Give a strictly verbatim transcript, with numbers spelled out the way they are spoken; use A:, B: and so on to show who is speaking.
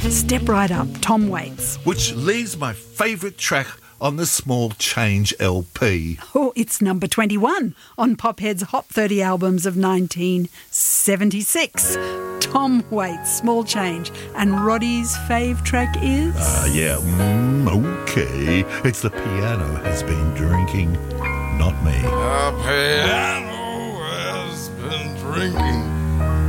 A: Step right up, Tom Waits.
B: Which leaves my favourite track on the Small Change L P.
A: Oh, it's number twenty-one on Pophead's Hot thirty albums of nineteen seventy-six. Tom Waits, Small Change. And Roddy's fave track is?
B: Ah, uh, yeah, mm, okay. It's The Piano Has Been Drinking, Not Me.
C: The piano has been drinking.